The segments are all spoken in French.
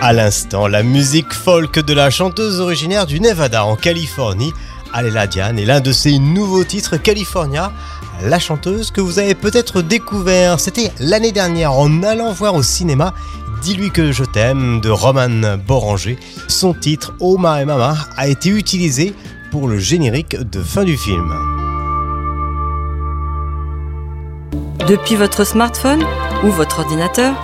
À l'instant, la musique folk de la chanteuse originaire du Nevada en Californie, Alela Diane, et l'un de ses nouveaux titres, California. La chanteuse que vous avez peut-être découvert, c'était l'année dernière en allant voir au cinéma Dis-lui que je t'aime de Roman Boranger. Son titre Oh My Mama a été utilisé pour le générique de fin du film. Depuis votre smartphone ou votre ordinateur,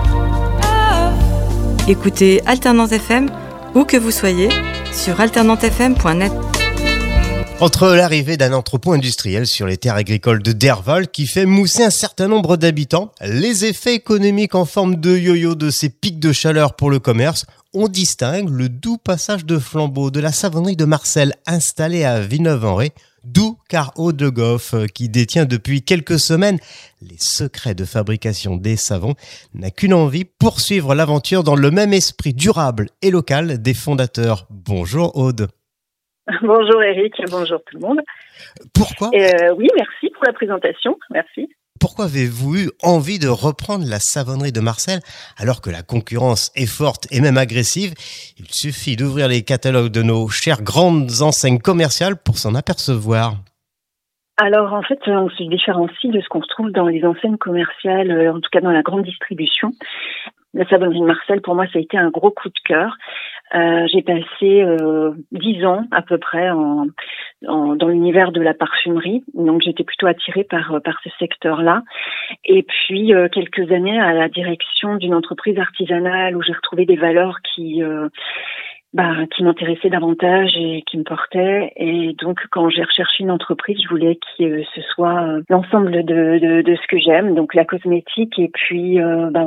écoutez Alternante FM où que vous soyez sur alternantefm.net. Entre l'arrivée d'un entrepôt industriel sur les terres agricoles de Derval qui fait mousser un certain nombre d'habitants, les effets économiques en forme de yo-yo de ces pics de chaleur pour le commerce, on distingue le doux passage de flambeau de la savonnerie de Marcel installée à Villeneuve-en-Ré, d'où car Aude Le Goff, qui détient depuis quelques semaines les secrets de fabrication des savons, n'a qu'une envie, poursuivre l'aventure dans le même esprit durable et local des fondateurs. Bonjour Aude. Bonjour Eric, bonjour tout le monde. Pourquoi Oui, merci pour la présentation, merci. Pourquoi avez-vous eu envie de reprendre la savonnerie de Marcel alors que la concurrence est forte et même agressive? Il suffit d'ouvrir les catalogues de nos chères grandes enseignes commerciales pour s'en apercevoir. Alors en fait, on se différencie de ce qu'on retrouve dans les enseignes commerciales, en tout cas dans la grande distribution. La savonnerie de Marcel, pour moi, ça a été un gros coup de cœur. J'ai passé 10 ans à peu près dans l'univers de la parfumerie, donc j'étais plutôt attirée par ce secteur-là. Et puis quelques années à la direction d'une entreprise artisanale où j'ai retrouvé des valeurs qui m'intéressaient davantage et qui me portaient. Et donc, quand j'ai recherché une entreprise, je voulais que ce soit l'ensemble de ce que j'aime, donc la cosmétique et puis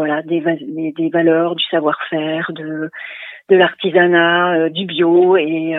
des valeurs, du savoir-faire, de l'artisanat, du bio et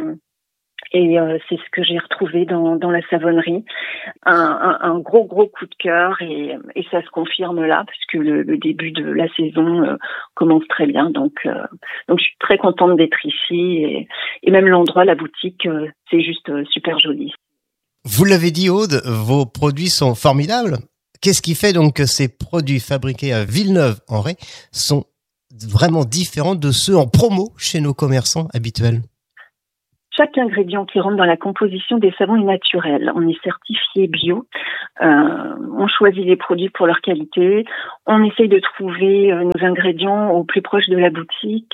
c'est ce que j'ai retrouvé dans la savonnerie. Un gros coup de cœur et ça se confirme là puisque le début de la saison commence très bien. Donc je suis très contente d'être ici et même l'endroit, la boutique, c'est juste super joli. Vous l'avez dit Aude, vos produits sont formidables. Qu'est-ce qui fait donc que ces produits fabriqués à Villeneuve-en-Ré sont vraiment différents de ceux en promo chez nos commerçants habituels? Chaque ingrédient qui rentre dans la composition des savons est naturel. On est certifié bio. On choisit les produits pour leur qualité. On essaye de trouver nos ingrédients au plus proche de la boutique.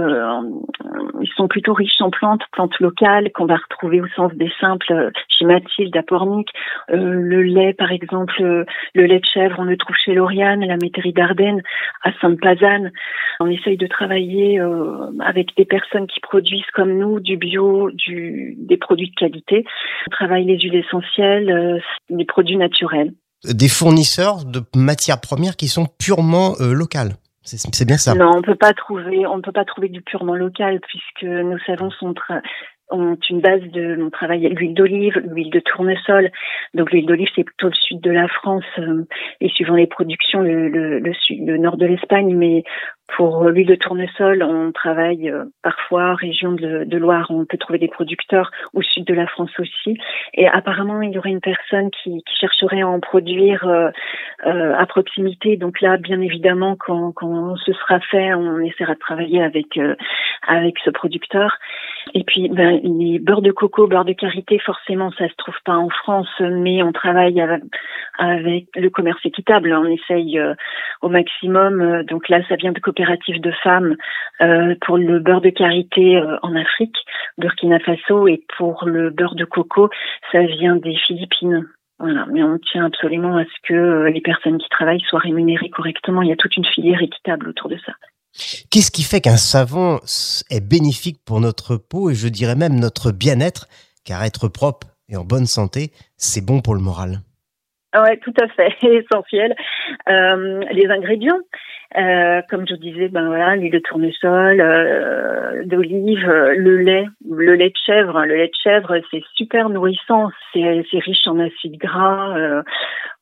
Ils sont plutôt riches en plantes locales qu'on va retrouver au sens des simples chez Mathilde à Pornic. Le lait, par exemple, le lait de chèvre, on le trouve chez Lauriane, la métairie d'Ardennes, à Sainte-Pazanne. On essaye de travailler avec des personnes qui produisent comme nous du bio, des produits de qualité. On travaille les huiles essentielles, des produits naturels. Des fournisseurs de matières premières qui sont purement locales. C'est bien ça. Non, on peut pas trouver du purement local puisque nos savons ont une base on travaille l'huile d'olive, l'huile de tournesol. Donc l'huile d'olive, c'est plutôt le sud de la France et suivant les productions, le nord de l'Espagne. Mais pour l'huile de tournesol, on travaille parfois région de Loire, on peut trouver des producteurs au sud de la France aussi. Et apparemment, il y aurait une personne qui chercherait à en produire à proximité. Donc là, bien évidemment, quand ce sera fait, on essaiera de travailler avec ce producteur. Et puis, les beurres de coco, beurre de karité, forcément, ça se trouve pas en France, mais on travaille avec le commerce équitable. On essaye au maximum. Donc là, ça vient de coopératives de femmes pour le beurre de karité en Afrique, Burkina Faso, et pour le beurre de coco, ça vient des Philippines. Voilà, mais on tient absolument à ce que les personnes qui travaillent soient rémunérées correctement. Il y a toute une filière équitable autour de ça. Qu'est-ce qui fait qu'un savon est bénéfique pour notre peau et je dirais même notre bien-être, car être propre et en bonne santé, c'est bon pour le moral? Ouais, tout à fait, essentiel. Les ingrédients, comme je disais, l'huile de tournesol, d'olive, le lait de chèvre. Le lait de chèvre, c'est super nourrissant, c'est riche en acides gras.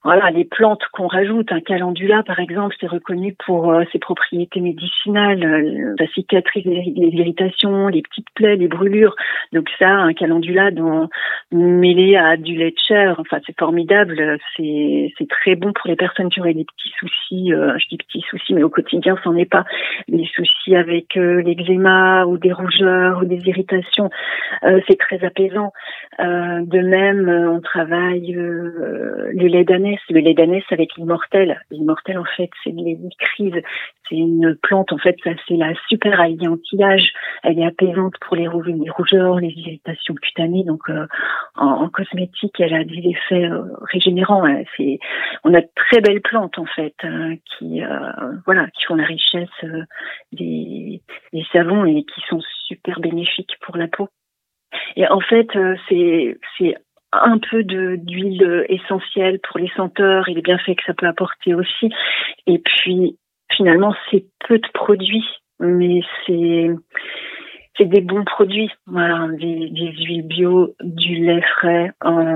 Voilà, les plantes qu'on rajoute, un calendula par exemple, c'est reconnu pour ses propriétés médicinales, ça cicatrise les irritations, les petites plaies, les brûlures. Donc ça, un calendula mêlé à du lait de chèvre, enfin c'est formidable, c'est très bon pour les personnes qui auraient des petits soucis, je dis petits soucis, mais au quotidien c'en est pas, des soucis avec l'eczéma ou des rougeurs ou des irritations, c'est très apaisant. De même, on travaille le lait d'ânesse. Le lait d'ânesse avec l'immortelle. L'immortelle, en fait, c'est de l'hélicryse. C'est une plante, en fait, ça c'est la super alliée anti-âge. Elle est apaisante pour les rougeurs, les irritations cutanées. Donc, en cosmétique, elle a des effets régénérants. Hein. On a de très belles plantes, en fait, qui font la richesse des savons et qui sont super bénéfiques pour la peau. Et en fait, c'est un peu d'huile essentielle pour les senteurs et les bienfaits que ça peut apporter aussi. Et puis, finalement, c'est peu de produits, mais c'est des bons produits. Voilà, des huiles bio, du lait frais.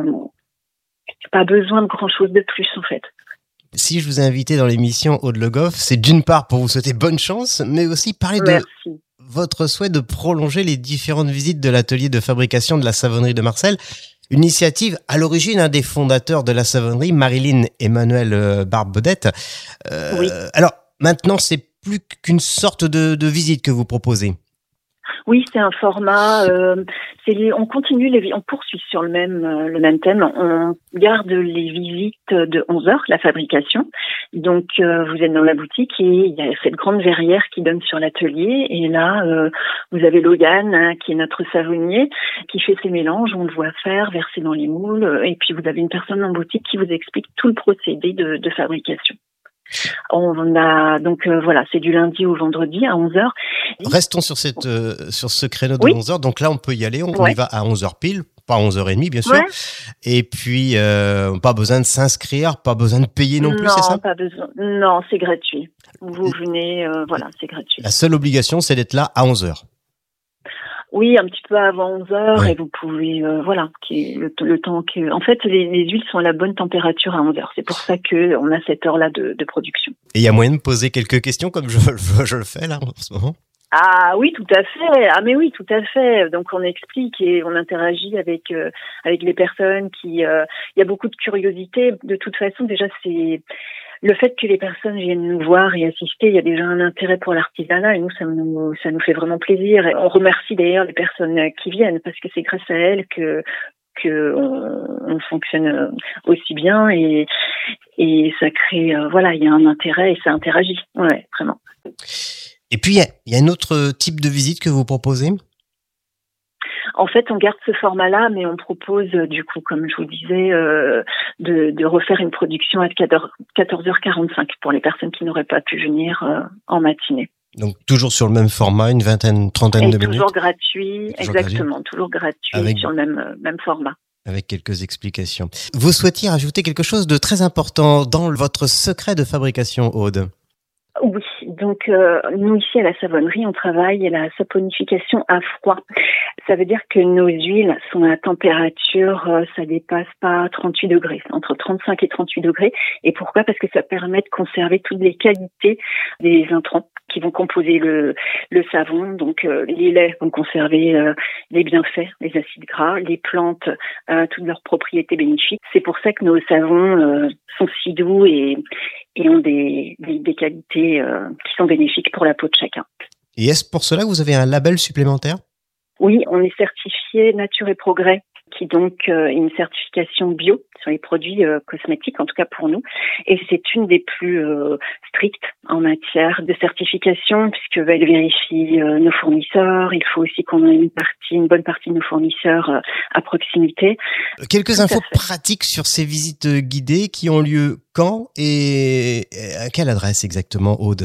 Pas besoin de grand-chose de plus, en fait. Si je vous ai invité dans l'émission Aude Le Goff, c'est d'une part pour vous souhaiter bonne chance, mais aussi parler de votre souhait de prolonger les différentes visites de l'atelier de fabrication de la savonnerie de Marcel. Une initiative à l'origine des fondateurs de la savonnerie, Marilyn Emmanuel Barbedette. Oui. Alors, maintenant, c'est plus qu'une sorte de visite que vous proposez. Oui, c'est un format. On continue on poursuit sur le même thème. On garde les visites de 11 heures, la fabrication. Donc, vous êtes dans la boutique et il y a cette grande verrière qui donne sur l'atelier. Et là, vous avez Logan, hein, qui est notre savonnier, qui fait ses mélanges. On le voit faire, verser dans les moules. Et puis, vous avez une personne en boutique qui vous explique tout le procédé de fabrication. On a donc voilà, c'est du lundi au vendredi à 11h. Restons sur ce créneau de 11h. Donc là, on peut y aller. On y va à 11h pile, pas à 11h30 bien sûr. Ouais. Et puis pas besoin de s'inscrire, pas besoin de payer non plus, c'est ça ? Non, pas besoin. Non, c'est gratuit. Vous venez, voilà, c'est gratuit. La seule obligation, c'est d'être là à 11h. Oui, un petit peu avant 11h, et vous pouvez, le temps que... En fait, les huiles sont à la bonne température à 11h. C'est pour ça qu'on a cette heure-là de production. Et il y a moyen de poser quelques questions comme je le fais là en ce moment ? Ah oui, tout à fait. Ah mais oui, tout à fait. Donc on explique et on interagit avec les personnes qui... Il y a beaucoup de curiosité. De toute façon, déjà, c'est... Le fait que les personnes viennent nous voir et assister, il y a déjà un intérêt pour l'artisanat et nous, ça nous fait vraiment plaisir. Et on remercie d'ailleurs les personnes qui viennent parce que c'est grâce à elles que on fonctionne aussi bien et ça crée, il y a un intérêt et ça interagit. Ouais, vraiment. Et puis, il y a un autre type de visite que vous proposez ? En fait, on garde ce format-là, mais on propose, du coup, comme je vous disais, de refaire une production à 14h45 pour les personnes qui n'auraient pas pu venir en matinée. Donc, toujours sur le même format, une trentaine de minutes. Toujours gratuit, exactement, toujours gratuit sur le même format. Avec quelques explications. Vous souhaitiez rajouter quelque chose de très important dans votre secret de fabrication, Aude ? Oui, donc nous ici à la savonnerie, on travaille la saponification à froid. Ça veut dire que nos huiles sont à température, ça dépasse pas 38 degrés, entre 35 et 38 degrés. Et pourquoi ? Parce que ça permet de conserver toutes les qualités des intrants qui vont composer le savon. Donc les laits vont conserver les bienfaits, les acides gras, les plantes, toutes leurs propriétés bénéfiques. C'est pour ça que nos savons sont si doux et ont des qualités qui sont bénéfiques pour la peau de chacun. Et est-ce pour cela que vous avez un label supplémentaire ? Oui, on est certifié Nature et Progrès, qui donc est une certification bio sur les produits cosmétiques, en tout cas pour nous. Et c'est une des plus strictes en matière de certification, puisqu'elle vérifie nos fournisseurs. Il faut aussi qu'on ait une bonne partie de nos fournisseurs à proximité. Quelques infos pratiques sur ces visites guidées qui ont lieu quand et à quelle adresse exactement, Aude ?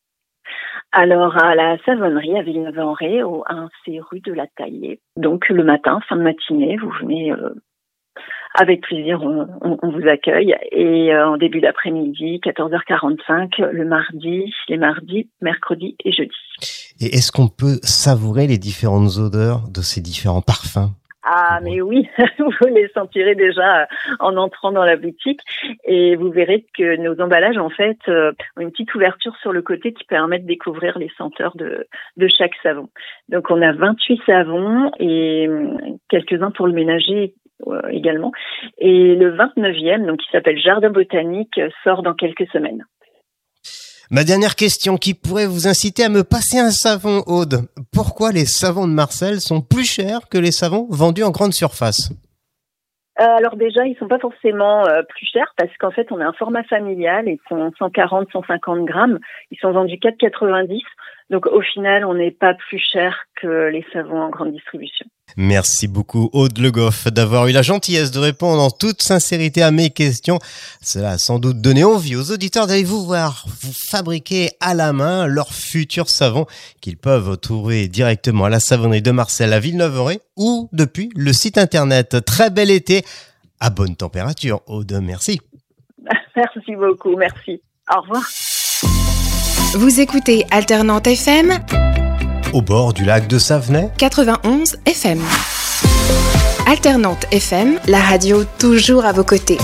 Alors, à la savonnerie à Villeneuve-en-Ré, au 1C rue de la Taillée. Donc, le matin, fin de matinée, vous venez avec plaisir, on vous accueille. Et en début d'après-midi, 14h45, les mardis, mercredis et jeudi. Et est-ce qu'on peut savourer les différentes odeurs de ces différents parfums ? Ah, mais oui, vous les sentirez déjà en entrant dans la boutique et vous verrez que nos emballages, en fait, ont une petite ouverture sur le côté qui permet de découvrir les senteurs de chaque savon. Donc, on a 28 savons et quelques-uns pour le ménager également. Et le 29e, donc qui s'appelle Jardin Botanique, sort dans quelques semaines. Ma dernière question qui pourrait vous inciter à me passer un savon, Aude. Pourquoi les savons de Marcel sont plus chers que les savons vendus en grande surface ? Alors déjà, ils sont pas forcément plus chers parce qu'en fait, on a un format familial. Ils sont 140, 150 grammes. Ils sont vendus 4,90. Donc au final, on n'est pas plus cher que les savons en grande distribution. Merci beaucoup Aude Le Goff d'avoir eu la gentillesse de répondre en toute sincérité à mes questions. Cela a sans doute donné envie aux auditeurs d'aller vous voir vous fabriquer à la main leurs futurs savons qu'ils peuvent trouver directement à la savonnerie de Marcel à Villeneuve-en-Ré ou depuis le site internet. Très bel été à bonne température, Aude. Merci. Merci beaucoup, merci. Au revoir. Vous écoutez Alternante FM au bord du lac de Savenay 91 FM. Alternante FM, la radio toujours à vos côtés.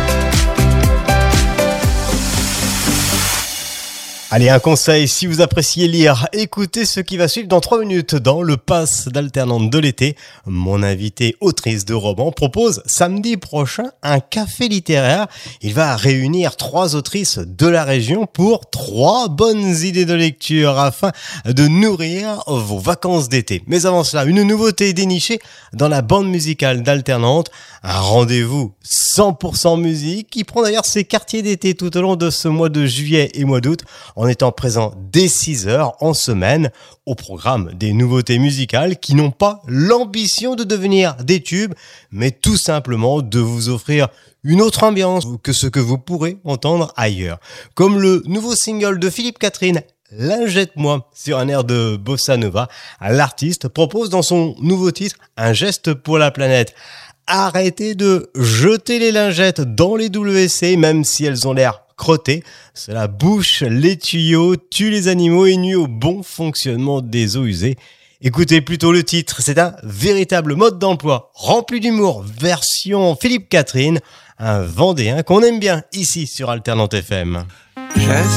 Allez, un conseil, si vous appréciez lire, écoutez ce qui va suivre dans 3 minutes dans le Pass d'Alternante de l'été. Mon invité, autrice de romans, propose samedi prochain un café littéraire. Il va réunir 3 autrices de la région pour 3 bonnes idées de lecture afin de nourrir vos vacances d'été. Mais avant cela, une nouveauté dénichée dans la bande musicale d'Alternante. Un rendez-vous 100% musique qui prend d'ailleurs ses quartiers d'été tout au long de ce mois de juillet et mois d'août en étant présent dès 6h en semaine au programme des nouveautés musicales qui n'ont pas l'ambition de devenir des tubes mais tout simplement de vous offrir une autre ambiance que ce que vous pourrez entendre ailleurs. Comme le nouveau single de Philippe Catherine, Lingette-moi, sur un air de bossa nova, l'artiste propose dans son nouveau titre un geste pour la planète. Arrêtez de jeter les lingettes dans les WC, même si elles ont l'air crottées. Cela bouche les tuyaux, tue les animaux et nuit au bon fonctionnement des eaux usées. Écoutez plutôt le titre, c'est un véritable mode d'emploi rempli d'humour, version Philippe Catherine, un Vendéen qu'on aime bien ici sur Alternante FM.